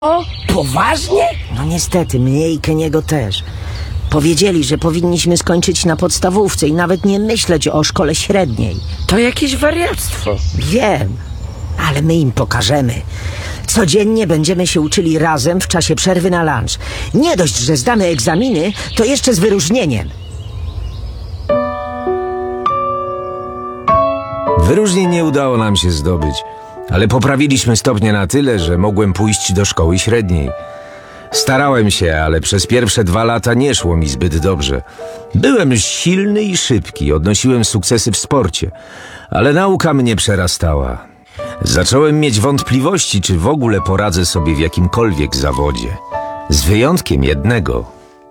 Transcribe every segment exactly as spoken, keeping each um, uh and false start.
O, poważnie? No niestety, mnie i Keniego też. Powiedzieli, że powinniśmy skończyć na podstawówce i nawet nie myśleć o szkole średniej. To jakieś wariactwo. Wiem, ale my im pokażemy. Codziennie będziemy się uczyli razem w czasie przerwy na lunch. Nie dość, że zdamy egzaminy, to jeszcze z wyróżnieniem. Wyróżnień nie udało nam się zdobyć, ale poprawiliśmy stopnie na tyle, że mogłem pójść do szkoły średniej. Starałem się, ale przez pierwsze dwa lata nie szło mi zbyt dobrze. Byłem silny i szybki, odnosiłem sukcesy w sporcie, ale nauka mnie przerastała. Zacząłem mieć wątpliwości, czy w ogóle poradzę sobie w jakimkolwiek zawodzie. Z wyjątkiem jednego.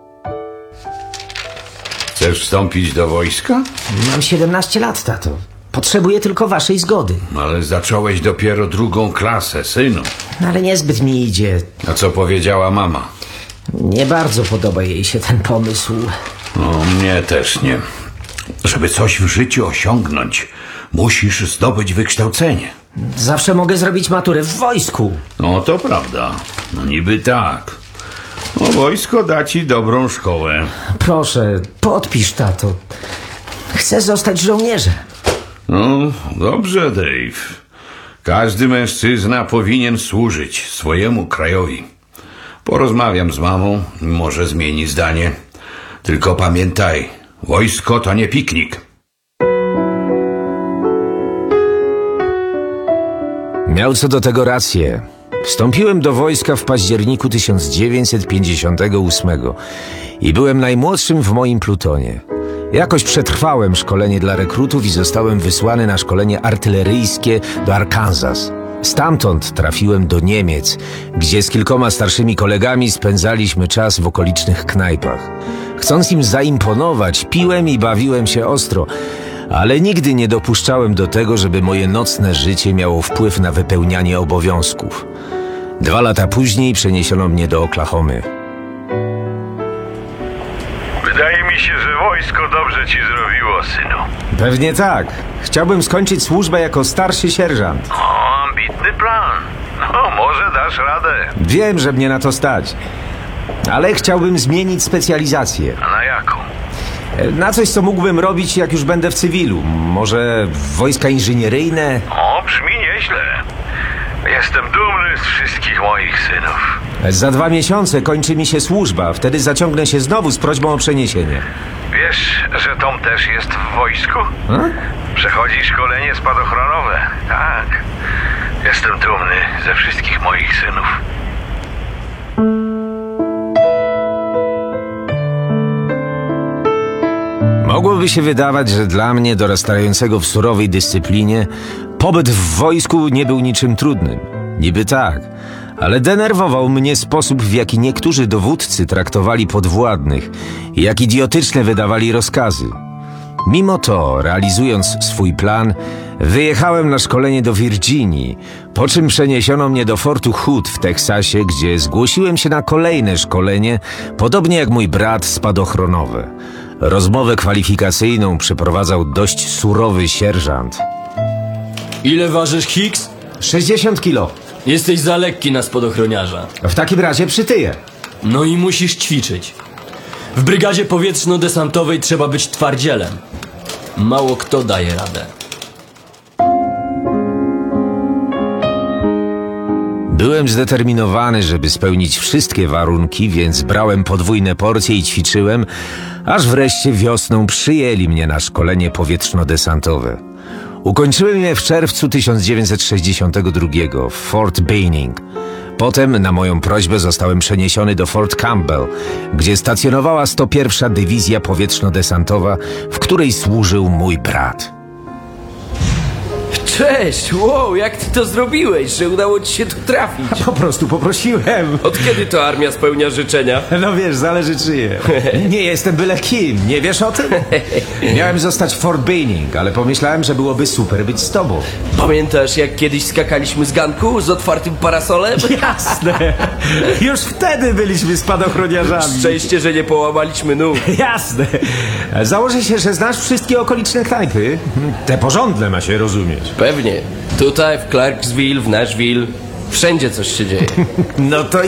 Chcesz wstąpić do wojska? Mam siedemnaście lat, tato. Potrzebuję tylko waszej zgody. Ale zacząłeś dopiero drugą klasę, synu. Ale niezbyt mi idzie. A co powiedziała mama? Nie bardzo podoba jej się ten pomysł. No, mnie też nie. Żeby coś w życiu osiągnąć, musisz zdobyć wykształcenie. Zawsze mogę zrobić maturę w wojsku. No, to prawda. No niby tak. No, wojsko da ci dobrą szkołę. Proszę, podpisz, tato. Chcę zostać żołnierzem. No, dobrze, Dave. Każdy mężczyzna powinien służyć swojemu krajowi. Porozmawiam z mamą, może zmieni zdanie. Tylko pamiętaj, wojsko to nie piknik. Miał co do tego rację. Wstąpiłem do wojska w październiku tysiąc dziewięćset pięćdziesiątego ósmego i byłem najmłodszym w moim plutonie. Jakoś przetrwałem szkolenie dla rekrutów i zostałem wysłany na szkolenie artyleryjskie do Arkansas. Stamtąd trafiłem do Niemiec, gdzie z kilkoma starszymi kolegami spędzaliśmy czas w okolicznych knajpach. Chcąc im zaimponować, piłem i bawiłem się ostro, ale nigdy nie dopuszczałem do tego, żeby moje nocne życie miało wpływ na wypełnianie obowiązków. Dwa lata później przeniesiono mnie do Oklahomy. Wydaje mi się, że wojsko dobrze ci zrobiło, synu. Pewnie tak. Chciałbym skończyć służbę jako starszy sierżant. O, ambitny plan. No, może dasz radę. Wiem, że mnie na to stać, ale chciałbym zmienić specjalizację. A na jaką? Na coś, co mógłbym robić, jak już będę w cywilu. Może wojska inżynieryjne? O, brzmi nieźle. Jestem dumny z wszystkich moich synów. Za dwa miesiące kończy mi się służba. Wtedy zaciągnę się znowu z prośbą o przeniesienie. Wiesz, że Tom też jest w wojsku? A? Przechodzi szkolenie spadochronowe. Tak. Jestem dumny ze wszystkich moich synów. Mogłoby się wydawać, że dla mnie, dorastającego w surowej dyscyplinie, pobyt w wojsku nie był niczym trudnym. Niby tak, ale denerwował mnie sposób, w jaki niektórzy dowódcy traktowali podwładnych i jak idiotyczne wydawali rozkazy. Mimo to, realizując swój plan, wyjechałem na szkolenie do Virginii, po czym przeniesiono mnie do Fortu Hood w Teksasie, gdzie zgłosiłem się na kolejne szkolenie, podobnie jak mój brat, spadochronowe. Rozmowę kwalifikacyjną przeprowadzał dość surowy sierżant. Ile ważysz, Hicks? sześćdziesiąt kilo. Jesteś za lekki na spadochroniarza. W takim razie przytyję. No i musisz ćwiczyć. W brygadzie powietrzno-desantowej trzeba być twardzielem. Mało kto daje radę. Byłem zdeterminowany, żeby spełnić wszystkie warunki, więc brałem podwójne porcje i ćwiczyłem, aż wreszcie wiosną przyjęli mnie na szkolenie powietrzno-desantowe. Ukończyłem je w czerwcu tysiąc dziewięćset sześćdziesiątego drugiego w Fort Benning. Potem na moją prośbę zostałem przeniesiony do Fort Campbell, gdzie stacjonowała sto pierwsza Dywizja Powietrzno-Desantowa, w której służył mój brat. Cześć, wow, jak ty to zrobiłeś, że udało ci się tu trafić? Po prostu poprosiłem. Od kiedy to armia spełnia życzenia? No wiesz, zależy czyje. Nie jestem byle kim, nie wiesz o tym? Miałem zostać w Fort Benning, ale pomyślałem, że byłoby super być z tobą. Pamiętasz, jak kiedyś skakaliśmy z ganku z otwartym parasolem? Jasne. Już wtedy byliśmy spadochroniarzami. Szczęście, że nie połamaliśmy nóg. Jasne. Założę się, że znasz wszystkie okoliczne knajpy. Te porządne ma się rozumieć. Pewnie. Tutaj, w Clarksville, w Nashville. Wszędzie coś się dzieje. No to